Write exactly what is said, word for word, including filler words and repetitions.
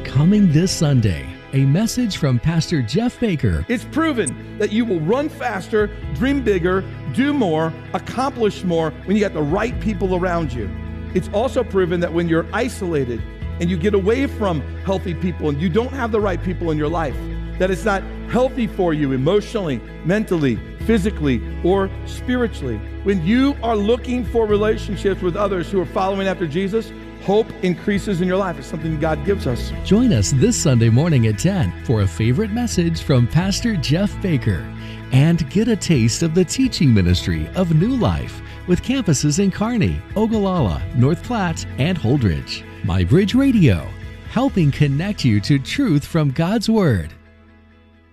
Coming this Sunday, a message from Pastor Jeff Baker. It's proven that you will run faster, dream bigger, do more, accomplish more when you got the right people around you. It's also proven that when you're isolated and you get away from healthy people and you don't have the right people in your life, that it's not healthy for you emotionally, mentally, physically, or spiritually. When you are looking for relationships with others who are following after Jesus, hope increases in your life. It's something God gives us. Join us this Sunday morning at ten for a favorite message from Pastor Jeff Baker. And get a taste of the teaching ministry of New Life with campuses in Kearney, Ogallala, North Platte, and Holdridge. MyBridge Radio, helping connect you to truth from God's Word.